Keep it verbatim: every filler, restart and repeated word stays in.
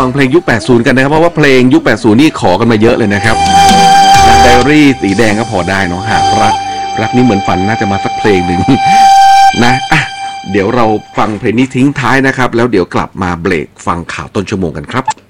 เพลงยุคแปดสิบกันนะครับเพราะว่าเพลงยุคแปดสิบนี่ขอกันมาเยอะเลยนะครับไดอารี่สีแดงก็พอได้เนาะหากรักรักนี้เหมือนฝันน่าจะมาสักเพลงหนึ่งนะอ่ะเดี๋ยวเราฟังเพลงนี้ทิ้งท้ายนะครับแล้วเดี๋ยวกลับมาเบรกฟังข่าวต้นชั่วโมงกันครับ